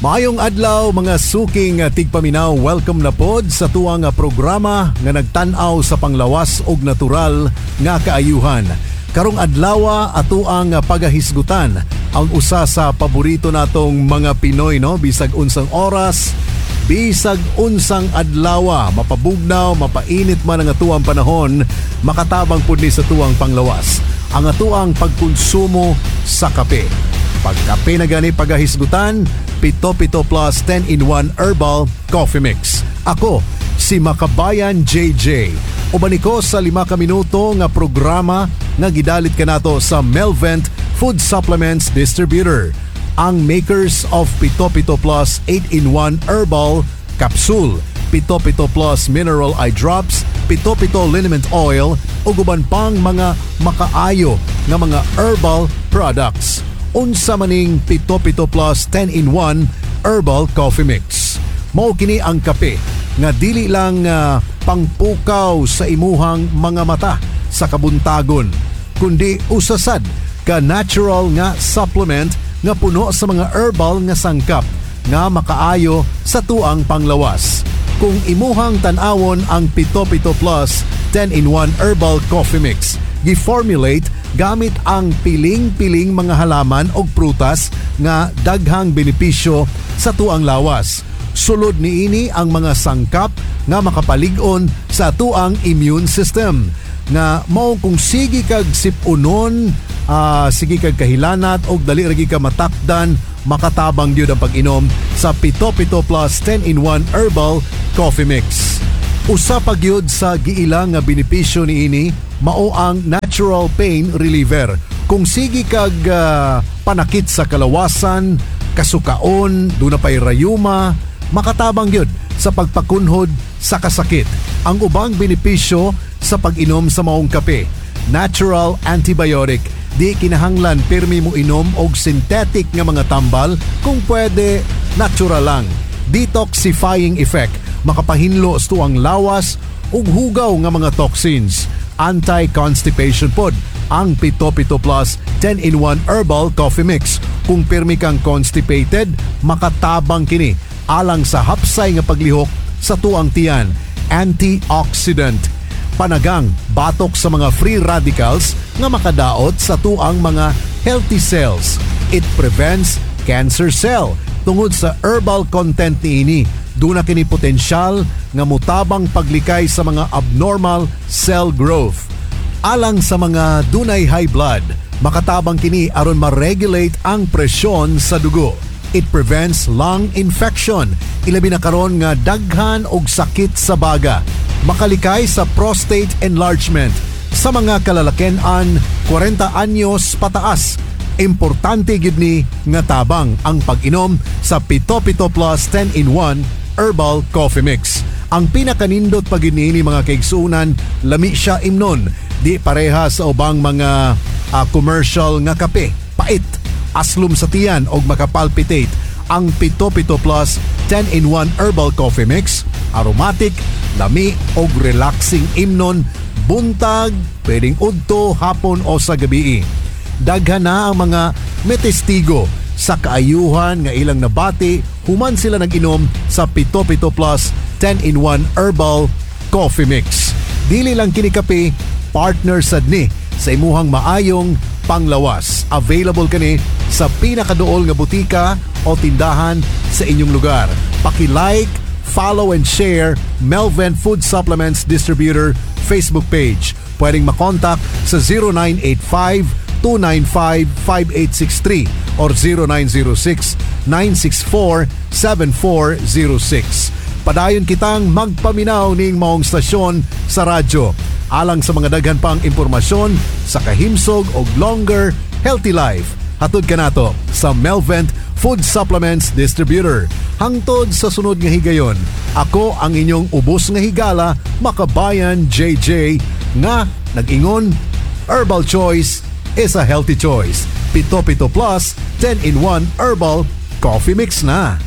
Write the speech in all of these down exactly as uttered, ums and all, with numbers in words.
Maayong adlaw mga suking uh, tigpaminaw, welcome na pod sa tuwang uh, programa nga nagtan-aw sa panglawas og natural nga kaayuhan. Karong adlaw ato ang uh, pagahisgutan ang usa sa paborito natong mga Pinoy, no, bisag unsang oras, bisag unsang adlaw, mapabugnaw, mapainit man ang atuang panahon, makatabang pud ni sa tuwang panglawas ang atuang pagkonsumo sa kape. Pagkape na gani pagahisgutan, Pito Pito Plus ten in one Herbal Coffee Mix. Ako, si Makabayan J J. Uban ko sa lima ka minuto nga programa nga gidalit kanato sa Melvent Food Supplements Distributor, ang makers of Pito Pito Plus eight in one Herbal Capsule, Pito Pito Plus Mineral Eye Drops, Pito Pito Liniment Oil, ug uban pang mga makaayo nga mga herbal products. Unsa maning Pito Pito Plus ten in one Herbal Coffee Mix. Mao kini ang kape nga dili lang uh, pangpukaw sa imuhang mga mata sa kabuntagon, kundi usasad ka natural nga supplement nga puno sa mga herbal nga sangkap nga makaayo sa tuang panglawas. Kung imuhang tan-awon ang Pito Pito Plus ten in one Herbal Coffee Mix, gi-formulate gamit ang piling-piling mga halaman o prutas nga daghang benepisyo sa tuang lawas. Sulod niini ang mga sangkap nga makapalig-on sa tuang immune system, nga mao kung sige kag sipunon, uh, sige kag kahilanat o dali ragi ka matakdan, makatabang gyud ang pag-inom sa Pito Pito Plus ten in one Herbal Coffee Mix. Usa pa gyud sa giilang nga benepisyo niini mao ang natural pain reliever. Kung sige kag uh, panakit sa kalawasan, kasukaon, duna pay rayuma, makatabang gyud sa pagpakunhod sa kasakit. Ang ubang benepisyo sa pag-inom sa maong kape: natural antibiotic, di kinahanglan pirmi mo inom og synthetic nga mga tambal, kung pwede natural lang. Detoxifying effect, makapahinlo sa tuang lawas ug hugaw nga mga toxins. Anti-constipation pod ang Pito Pito Plus ten in one Herbal Coffee Mix. Kung pirmi kang constipated, makatabang kini alang sa hapsay nga paglihok sa tuang tiyan. Antioxidant, panagang batok sa mga free radicals nga makadaot sa tuang mga healthy cells. It prevents cancer cell. Tungod sa herbal content niini, duna kini potensyal nga mutabang paglikay sa mga abnormal cell growth. Alang sa mga dunay high blood, makatabang kini aron ma-regulate ang presyon sa dugo. It prevents lung infection, ilabi na karon nga daghan og sakit sa baga. Makalikay sa prostate enlargement sa mga kalalaken-an forty anyos pataas. Importante gid ni nga tabang ang pag-inom sa Pito Pito Plus ten in one Herbal Coffee Mix. Ang pinakanindot pa gid niini mga kaigsunan, lami siya imnon, di pareha sa ubang mga uh, commercial nga kape. Pait, aslum sa tiyan og makapalpitate. Ang Pito Pito Plus ten in one Herbal Coffee Mix, aromatic, lami og relaxing imnon, buntag, pwedeng udto, hapon o sa gabi. Daghan na ang mga metestigo sa kaayuhan nga ilang nabati human sila nag-inom sa Pito Pito Plus ten in one Herbal Coffee Mix. Dili lang kini kape, partner sad ni sa imuhang maayong panglawas. Available kani sa pinakaduol nga butika o tindahan sa inyong lugar. Paki-like, follow and share Melvent Food Supplements Distributor Facebook page. Pwedeng makontak sa zero nine eight five two nine five five eight six three or zero nine zero six nine six four seven four zero six. Padayon kitang magpaminaw ning maong stasyon sa radyo alang sa mga daghan pang impormasyon sa kahimsog og longer healthy life. Hatod kanato sa Melvent Food Supplements Distributor. Hangtod sa sunod nga higayon, ako ang inyong ubos nga higala, Makabayan J J, nga nag-ingon, herbal choice is a healthy choice. Pito Pito Plus ten in one Herbal Coffee Mix na.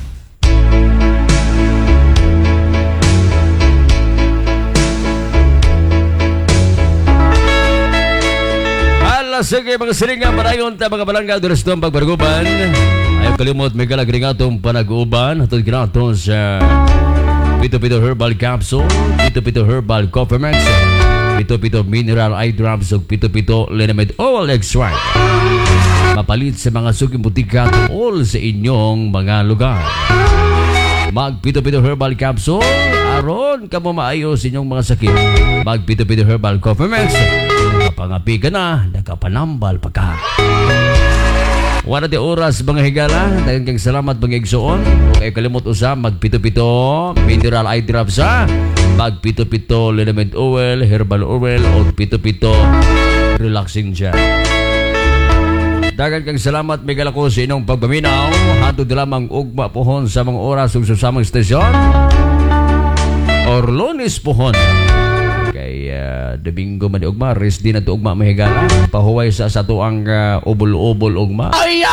Ala, sige mga silingan, marayon ta mga balangga, duras doon pagbarguban. Ayaw kalimot, may kalagring atong panag-uban. Hatod kinaton sa Pito Pito Herbal Capsule, Pito Pito Herbal Coffee Max, Pito Pito Mineral Eye Drops, ug Pito Pito Liniment Oil Extract. Mapalit sa mga suking butika all sa inyong mga lugar. Mag Pito Pito Herbal Capsule, aron ka mo maayos inyong mga sakit. Mag Pito Pito Herbal Coffee Max, kapangapi ka na, nakapanambal pa ka. Wala di oras mga higala, dagang kang salamat mga igsoon. Kung ay kalimot usa, mag Pito Pito Mineral Eye Drops ha, mag Pito Pito Liniment Oil, Herbal Oil, o Pito Pito Relaxing Gel. Dagan kang salamat may galako sa inyong pagpaminaw. Hatod lamang ugma pohon sa mga oras ug susamang stasyon or Lunes pohon kay uh, Domingo man di ugma rest din ato ugma mahigala pahuway sa sa tuang uh, ubol-ubol ugma.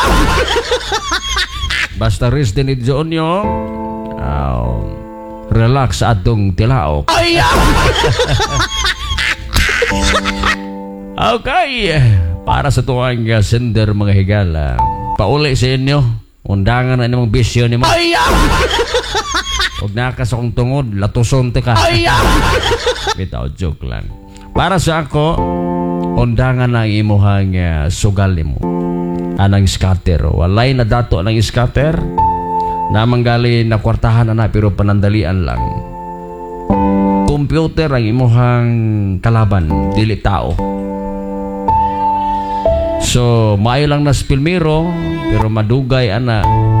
Basta rest din idyo nyo. Uh, relax atong tilaok. Okay. Para sa tuwang uh, sender mga higala, pauli sa inyo, undangan na namang bisyo ni mo. Huwag nakas akong tungod, latuson te ka. Bitaw, joke lang. Para sa ako, undangan na ang imuhang uh, sugal ni mo. Anang scatter. Walay na dato ng scatter. Namang gali na kwartahan na pero panandalian lang. Computer ang imuhang kalaban, dili tao. So, maayo lang na spilmiro, pero madugay ana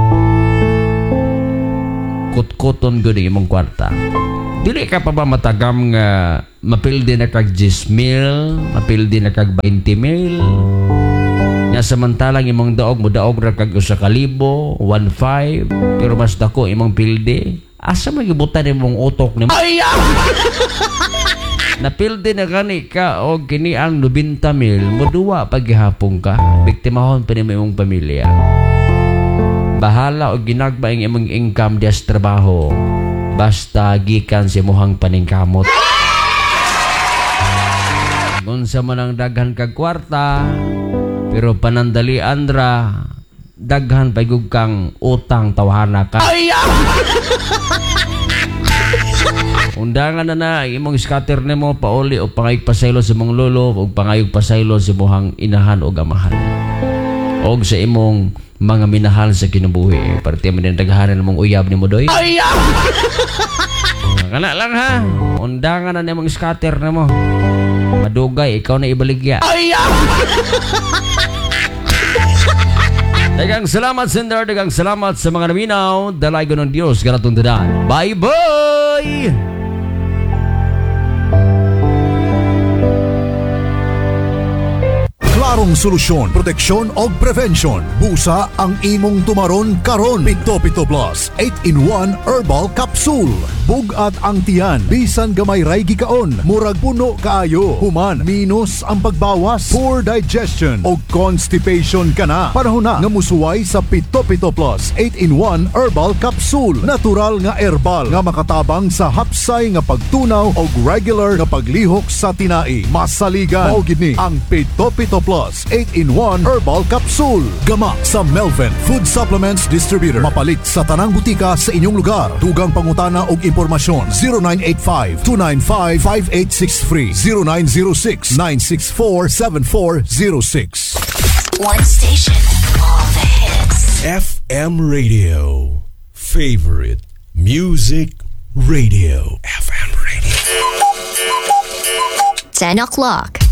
kut-kuton gud imong kwarta. Dili ka pa ba matagam nga mapildi na kag ten mil, mapildi na kag twenty mil. Nya samantalang imong daog mo daog ra kag usa ka libo, one five, pero mas dako imong pildi. Asa man gibutan imong utok nimo? Napildi na gani ka o kini ang ninety mil, muduwa paghihapon ka, biktimahon pa ni imong pamilya. Bahala o ginagba ang imong income dias trabaho, basta gikan si muhang paningkamot. Unsa man ang daghan kag kwarta, pero panandalian ra, daghan paigug kang utang tawhana ka. Undangan na na imong scatter nimo pauli o pangayog pasaylo sa imong lolo o pangayog pasaylo sa imong inahan o amahan. Og sa imong mga minahal sa kinabuhi. Parte man din daghanan mong uyab nimo doy. Kana lang ha. Undangan na nimong scatter nimo. Madugay ikaw na ibaligya. Dagang salamat sender, dagang salamat sa mga naminaw. Dalay ko ng Diyos ganatong tanan. Bye-bye! Klarong solusyon, proteksyon o prevention. Busa ang imong tumaron karon. Pito Pito Plus eight in one Herbal Capsule. Bugat ang tiyan, bisan gamay ray gikaon. Murag puno kaayo. Human, minus ang pagbawas. Poor digestion o constipation kana. Panahon na nga musuway sa Pito Pito Plus eight in one Herbal Capsule. Natural nga herbal nga makatabang sa hapsay nga pagtunaw o regular nga paglihok sa tinai. Masaligan mao gid ni ang Pito Pito Plus eight in one Herbal Capsule. Gama sa Melvin Food Supplements Distributor. Mapalit sa tanang butika sa inyong lugar. Dugang pangutana og impormasyon zero nine eight five, two nine five, five eight six three, zero nine zero six, nine six four, seven four zero six. One station, all the hits. F M Radio. Favorite Music Radio. F M Radio. ten o'clock.